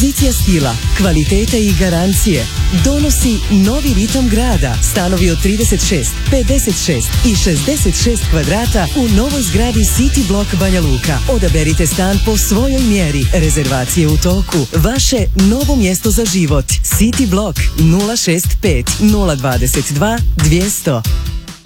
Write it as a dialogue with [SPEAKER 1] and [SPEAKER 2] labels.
[SPEAKER 1] kompozicija stila, kvaliteta i garancije donosi novi ritam grada. Stanovi od 36, 56 i 66 kvadrata u novoj zgradi City Block Banja Luka. Odaberite stan po svojoj mjeri. Rezervacije u toku. Vaše novo mjesto za život. City Block 065 022 200.